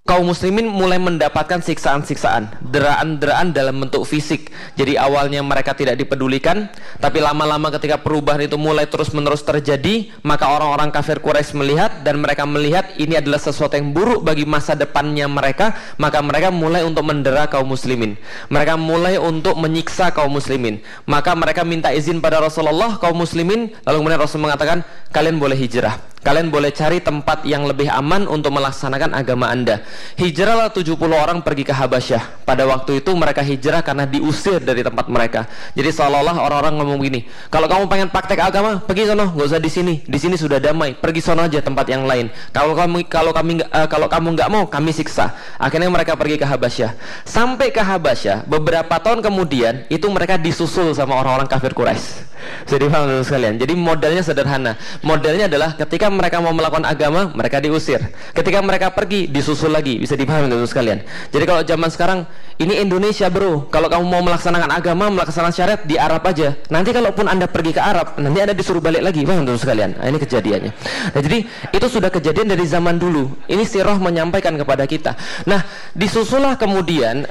kaum muslimin mulai mendapatkan siksaan-siksaan, deraan-deraan dalam bentuk fisik. Jadi awalnya mereka tidak dipedulikan, tapi lama-lama ketika perubahan itu mulai terus-menerus terjadi, maka orang-orang kafir Quraisy melihat, dan mereka melihat ini adalah sesuatu yang buruk bagi masa depannya mereka, maka mereka mulai untuk mendera kaum muslimin. Mereka mulai untuk menyiksa kaum muslimin. Maka mereka minta izin pada Rasulullah, kaum muslimin, lalu kemudian Rasul mengatakan, kalian boleh hijrah. Kalian boleh cari tempat yang lebih aman untuk melaksanakan agama Anda. Hijrahlah 70 orang pergi ke Habasyah. Pada waktu itu mereka hijrah karena diusir dari tempat mereka. Jadi seolah-olah orang-orang ngomong gini, kalau kamu pengen praktek agama, pergi sono, nggak usah di sini. Di sini sudah damai, pergi sono aja tempat yang lain. Kalau kamu nggak mau, kami siksa. Akhirnya mereka pergi ke Habasyah. Sampai ke Habasyah, beberapa tahun kemudian itu mereka disusul sama orang-orang kafir Quraisy. Jadi paham sekalian. Jadi modelnya sederhana. Modelnya adalah ketika mereka mau melakukan agama, mereka diusir. Ketika mereka pergi, disusul lagi. Bisa dipahami teman-teman sekalian. Jadi kalau zaman sekarang, ini Indonesia bro, kalau kamu mau melaksanakan agama, melaksanakan syariat di Arab aja. Nanti kalaupun Anda pergi ke Arab, nanti Anda disuruh balik lagi. Paham teman-teman sekalian? Nah, ini kejadiannya. Nah, jadi itu sudah kejadian dari zaman dulu. Ini sirah menyampaikan kepada kita. Nah, disusullah kemudian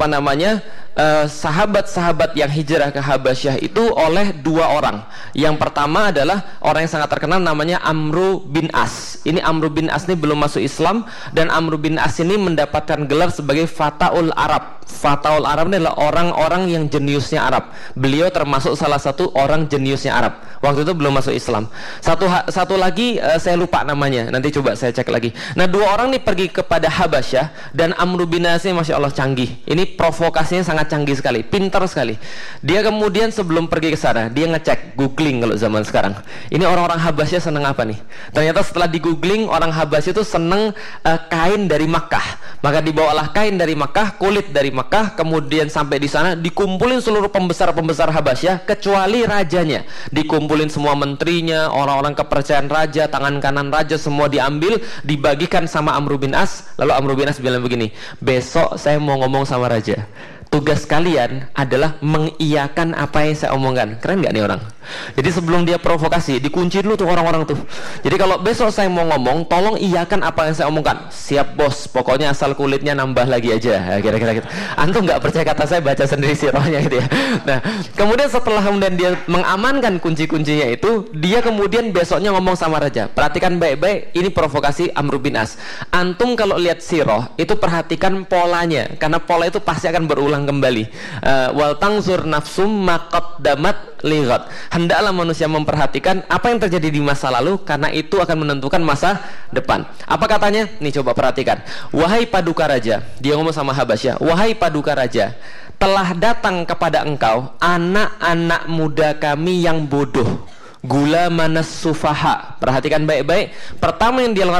sahabat-sahabat yang hijrah ke Habasyah itu oleh dua orang. Yang pertama adalah orang yang sangat terkenal, namanya Amru bin As. Ini Amru bin As ini belum masuk Islam, dan Amru bin As ini mendapatkan gelar sebagai Fataul Arab. Fataul Arab ini adalah orang-orang yang jeniusnya Arab. Beliau termasuk salah satu orang jeniusnya Arab. Waktu itu belum masuk Islam. Satu lagi saya lupa namanya. Nanti coba saya cek lagi. Nah, dua orang ini pergi kepada Habasyah, dan Amru bin As ini Masya Allah canggih. Ini provokasinya sangat canggih sekali, pintar sekali. Dia kemudian sebelum pergi ke sana, dia ngecek, googling kalau zaman sekarang. Ini orang-orang Habasyah seneng apa nih? Ternyata setelah di googling, orang Habasyah itu seneng kain dari Makkah. Maka dibawalah kain dari Makkah, kulit dari Makkah, kemudian sampai di sana dikumpulin seluruh pembesar-pembesar Habasyah kecuali rajanya. Dikumpulin semua menterinya, orang-orang kepercayaan raja, tangan kanan raja, semua diambil, dibagikan sama Amru bin As. Lalu Amru bin As bilang begini, besok saya mau ngomong sama raja. Tugas kalian adalah mengiyakan apa yang saya omongkan. Keren gak nih orang? Jadi sebelum dia provokasi, dikunci dulu tuh orang-orang tuh. Jadi kalau besok saya mau ngomong, tolong iyakan apa yang saya omongkan. Siap bos, pokoknya asal kulitnya nambah lagi aja. Kira-kira gitu. Antum gak percaya kata saya, baca sendiri sirahnya gitu ya. Nah, kemudian setelah kemudian dia mengamankan kunci-kuncinya itu, dia kemudian besoknya ngomong sama raja. Perhatikan baik-baik, ini provokasi Amru bin As. Antum kalau lihat sirah, itu perhatikan polanya, karena pola itu pasti akan berulang kembali. Wal tangzur nafsum maqaddamat lighat. Hendaklah manusia memperhatikan apa yang terjadi di masa lalu, karena itu akan menentukan masa depan. Apa katanya? Nih coba perhatikan. Wahai paduka raja, dia ngomong sama Habasyah, wahai paduka raja, telah datang kepada engkau anak-anak muda kami yang bodoh, gula manas sufaha. Perhatikan baik-baik. Pertama yang dia lakukan